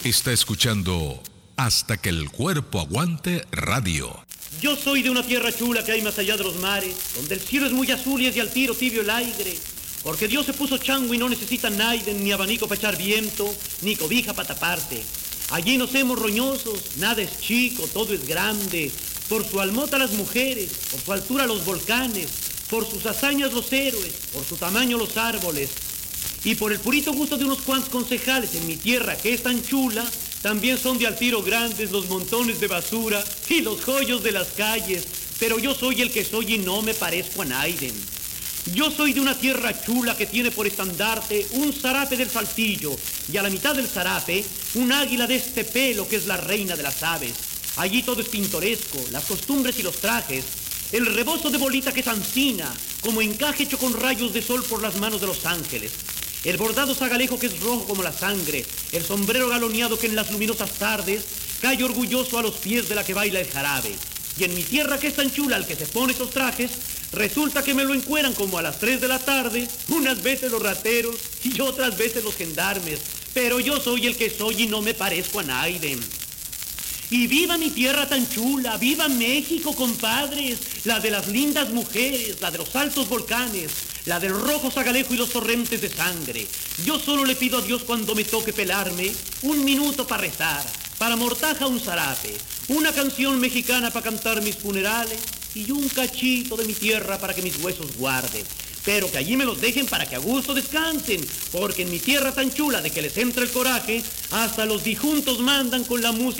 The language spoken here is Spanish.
Está escuchando Hasta que el cuerpo aguante radio. Yo soy de una tierra chula que hay más allá de los mares, donde el cielo es muy azul y es de al tiro tibio el aire, porque Dios se puso chango y no necesita naiden, ni abanico para echar viento, ni cobija para taparte. Allí nos hemos roñosos, nada es chico, todo es grande, por su almota las mujeres, por su altura los volcanes, por sus hazañas los héroes, por su tamaño los árboles, y por el purito gusto de unos cuantos concejales en mi tierra que es tan chula, también son de al tiro grandes los montones de basura y los joyos de las calles, pero yo soy el que soy y no me parezco a naiden. Yo soy de una tierra chula que tiene por estandarte un zarape del Saltillo y a la mitad del zarape un águila de este pelo que es la reina de las aves. Allí todo es pintoresco, las costumbres y los trajes, el rebozo de bolita que es ancina, como encaje hecho con rayos de sol por las manos de los ángeles. El bordado zagalejo que es rojo como la sangre, el sombrero galoneado que en las luminosas tardes cae orgulloso a los pies de la que baila el jarabe. Y en mi tierra que es tan chula al que se pone esos trajes, resulta que me lo encueran como a las 3 de la tarde, unas veces los rateros y otras veces los gendarmes. Pero yo soy el que soy y no me parezco a naiden. Y viva mi tierra tan chula, viva México, compadres, la de las lindas mujeres, la de los altos volcanes, la del rojo zagalejo y los torrentes de sangre. Yo solo le pido a Dios cuando me toque pelarme, un minuto para rezar, para mortaja un zarape, una canción mexicana para cantar mis funerales y un cachito de mi tierra para que mis huesos guarde. Pero que allí me los dejen para que a gusto descansen, porque en mi tierra tan chula de que les entra el coraje, hasta los dijuntos mandan con la música.